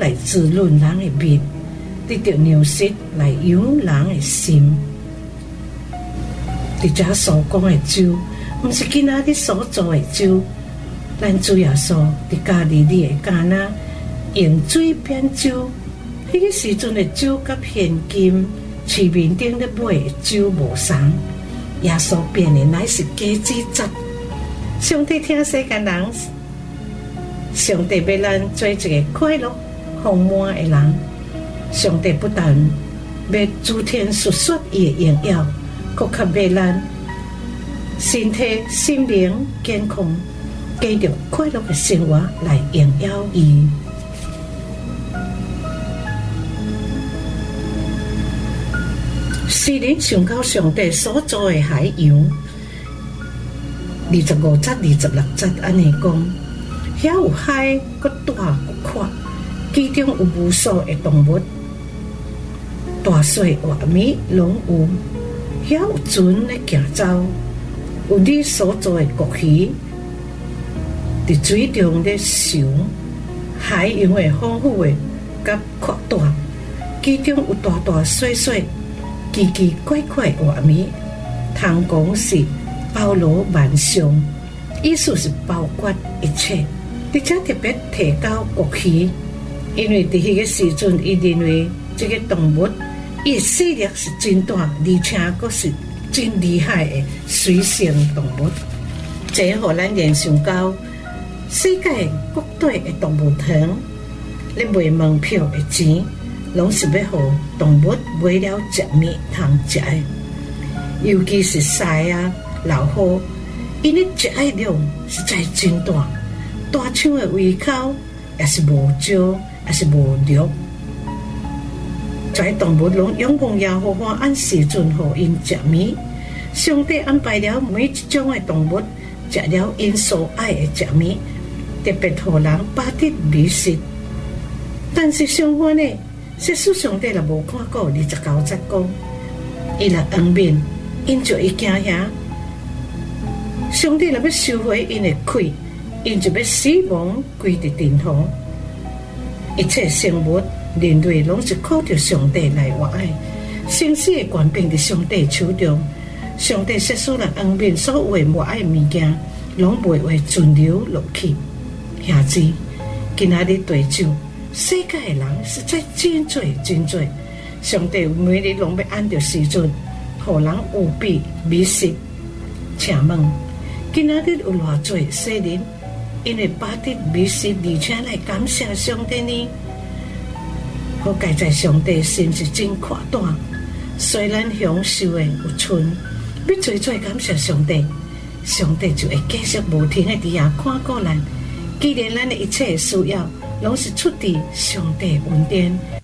来滋润人的面，得到粮食来养人的心。伫遮所讲的酒，毋是今仔日所做的酒。咱主耶稣伫家里里的橄榄用水变酒，迄个时阵的酒甲现今市面顶咧买的酒无同。耶稣变的乃是果子汁。上帝听世间人，上帝要咱做一个快乐丰满的人。上帝不但要诸天述说伊的荣耀，更较要咱身体、心灵健康，继续快乐的生活来荣耀伊。诗人想到上帝所造的海洋，25节、26节安尼讲，遐有海，阁大阁阔，其中有无数的动物，大小活物拢有。遐有船咧行走，有你所造的国鱼，伫水中咧游。海洋的丰富的甲扩大，其中有大大小小、奇奇怪怪的活物，通讲是包罗万象，意思是包括一切。而且特别提到国鱼，因为伫迄个时阵，伊认为这个动物伊的视力是真大，而且阁是真厉害的水生动物。这互咱联想到世界各地的动物园咧卖门票的钱，拢是要互动物买了食物通食的。尤其是狮啊、老虎，因咧食的量实在真大，大象的胃口也是无少，也是无力。在动物拢仰望耶和华按时阵互因食物，上帝安排了每一种的动物食了因所爱的食物，特别互人饱得美食。但是相反的，世俗上帝若无看过29节讲，伊若恩面，因就会惊吓。上帝若要收回因的气，因就要死亡归伫地土。一切生物人类拢是靠着上帝来活爱，生死的权柄伫上帝手中。上帝世俗人恩面所有的无爱物件，拢袂会存留落去。兄子，今仔日对酒，世界的人实在真多真多。上帝每日拢要按照时阵，互人有比美食。请问，今仔日有偌侪世人因为饱得美食，而且来感谢上帝呢？好该在上帝心是真宽大，虽然享受的有剩，要做感谢上帝，上帝就会继续无停的伫遐看顾咱。既然咱的一切需要拢是出自上帝恩典，